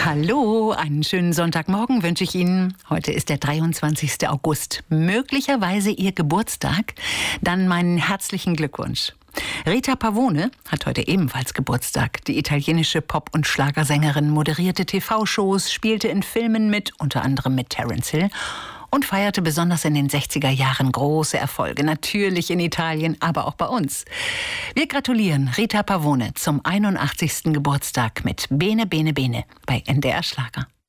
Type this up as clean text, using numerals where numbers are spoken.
Hallo, einen schönen Sonntagmorgen wünsche ich Ihnen. Heute ist der 23. August, möglicherweise Ihr Geburtstag. Dann meinen herzlichen Glückwunsch. Rita Pavone hat heute ebenfalls Geburtstag. Die italienische Pop- und Schlagersängerin moderierte TV-Shows, spielte in Filmen mit, unter anderem mit Terence Hill, und feierte besonders in den 60er Jahren große Erfolge. Natürlich in Italien, aber auch bei uns. Wir gratulieren Rita Pavone zum 81. Geburtstag mit Bene Bene Bene bei NDR Schlager.